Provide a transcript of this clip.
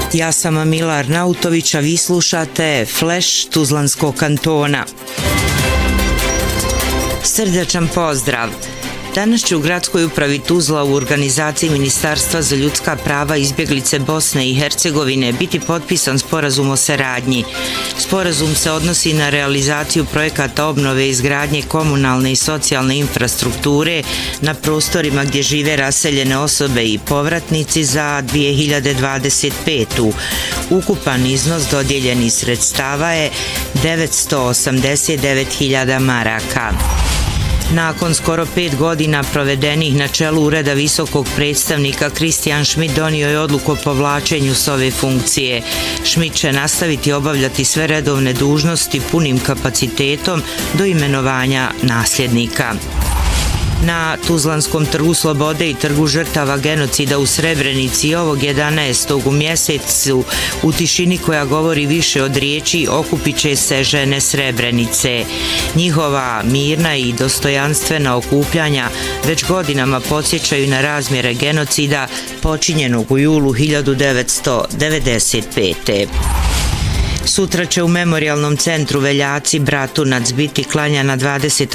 Ja sam Mila Arnautović, a vi slušate Flash Tuzlanskog kantona. Srdačan pozdrav! Danas će u gradskoj upravi Tuzla u organizaciji Ministarstva za ljudska prava i izbjeglice Bosne i Hercegovine biti potpisan sporazum o saradnji. Sporazum se odnosi na realizaciju projekata obnove i izgradnje komunalne i socijalne infrastrukture na prostorima gdje žive raseljene osobe i povratnici za 2025. Ukupan iznos dodijeljenih sredstava je 989.000 maraka. Nakon skoro 5 godina provedenih na čelu Ureda visokog predstavnika, Kristijan Schmidt donio je odluku o povlačenju s ove funkcije. Schmidt će nastaviti obavljati sve redovne dužnosti punim kapacitetom do imenovanja nasljednika. Na Tuzlanskom trgu Slobode i trgu žrtava genocida u Srebrenici ovog 11. u mjesecu u tišini koja govori više od riječi okupit će se žene Srebrenice. Njihova mirna i dostojanstvena okupljanja već godinama podsjećaju na razmjere genocida počinjenog u julu 1995. Sutra će u Memorijalnom centru Veljaci Bratunac biti klanjana 20.